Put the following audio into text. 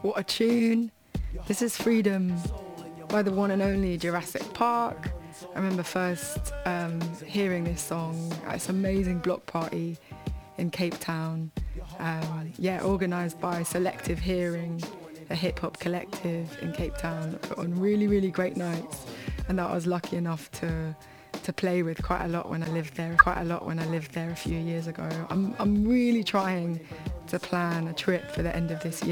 What a tune. This is Freedom by the one and only Jurassic Park. I remember first hearing this song at this amazing block party in Cape Town. Organised by Selective Hearing, a hip-hop collective in Cape Town that put on really, really great nights, and that I was lucky enough to play with quite a lot when I lived there a few years ago. I'm really trying to plan a trip for the end of this year.